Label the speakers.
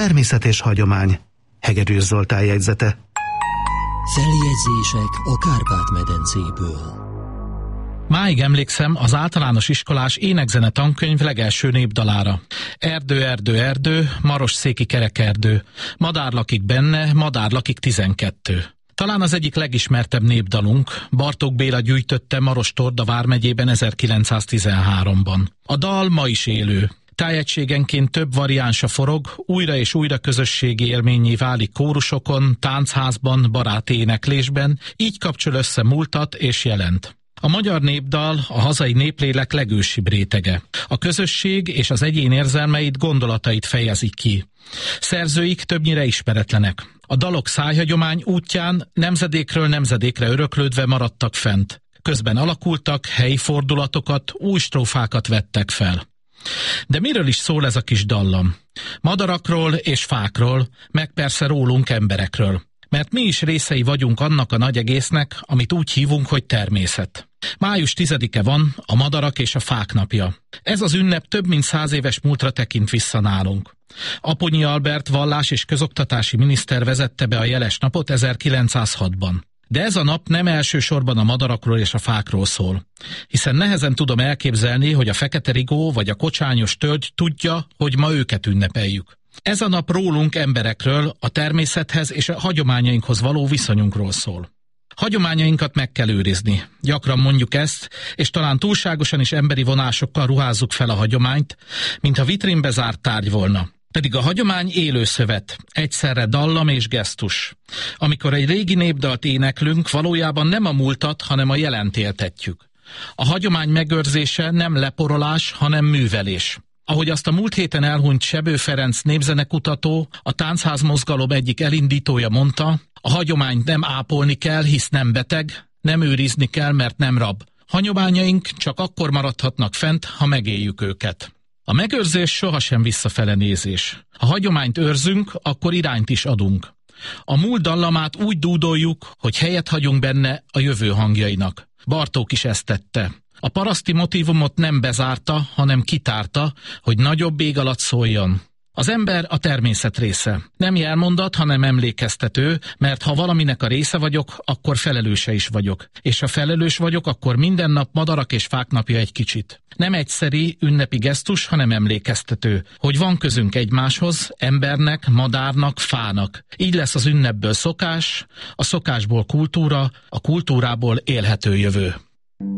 Speaker 1: Természet és hagyomány. Hegedűs Zoltán jegyzete.
Speaker 2: Feljegyzések a Kárpát-medencéből.
Speaker 3: Máig emlékszem az általános iskolás énekzene tankönyv legelső népdalára. Erdő, erdő, erdő, marosszéki kerekerdő. Madár lakik benne, madár lakik 12. Talán az egyik legismertebb népdalunk. Bartók Béla gyűjtötte Maros-Torda vármegyében 1913-ban. A dal ma is élő. Tájegységenként több variánsa forog, újra és újra közösségi élményé válik kórusokon, táncházban, baráti éneklésben, így kapcsol össze múltat és jelent. A magyar népdal a hazai néplélek legősibb rétege. A közösség és az egyén érzelmeit, gondolatait fejezik ki. Szerzőik többnyire ismeretlenek. A dalok szájhagyomány útján nemzedékről nemzedékre öröklődve maradtak fent. Közben alakultak, helyi fordulatokat, új strófákat vettek fel. De miről is szól ez a kis dallam? Madarakról és fákról, meg persze rólunk, emberekről. Mert mi is részei vagyunk annak a nagy egésznek, amit úgy hívunk, hogy természet. Május 10-e van, a madarak és a fák napja. Ez az ünnep több mint 100 éves múltra tekint vissza nálunk. Aponyi Albert vallás- és közoktatási miniszter vezette be a jeles napot 1906-ban. De ez a nap nem elsősorban a madarakról és a fákról szól. Hiszen nehezen tudom elképzelni, hogy a fekete rigó vagy a kocsányos tölgy tudja, hogy ma őket ünnepeljük. Ez a nap rólunk, emberekről, a természethez és a hagyományainkhoz való viszonyunkról szól. Hagyományainkat meg kell őrizni. Gyakran mondjuk ezt, és talán túlságosan is emberi vonásokkal ruházzuk fel a hagyományt, mintha vitrínbe zárt tárgy volna. Pedig a hagyomány élő szövet, egyszerre dallam és gesztus. Amikor egy régi népdalt éneklünk, valójában nem a múltat, hanem a jelent éltetjük. A hagyomány megőrzése nem leporolás, hanem művelés. Ahogy azt a múlt héten elhunyt Sebő Ferenc népzenekutató, a táncházmozgalom egyik elindítója mondta, a hagyományt nem ápolni kell, hisz nem beteg, nem őrizni kell, mert nem rab. Hagyományaink csak akkor maradhatnak fent, ha megéljük őket. A megőrzés sohasem visszafele nézés. Ha hagyományt őrzünk, akkor irányt is adunk. A múlt dallamát úgy dúdoljuk, hogy helyet hagyunk benne a jövő hangjainak. Bartók is ezt tette. A paraszti motívumot nem bezárta, hanem kitárta, hogy nagyobb ég alatt szóljon. Az ember a természet része. Nem jelmondat, hanem emlékeztető, mert ha valaminek a része vagyok, akkor felelőse is vagyok. És ha felelős vagyok, akkor minden nap madarak és fák napja egy kicsit. Nem egyszeri ünnepi gesztus, hanem emlékeztető, hogy van közünk egymáshoz, embernek, madárnak, fának. Így lesz az ünnepből szokás, a szokásból kultúra, a kultúrából élhető jövő.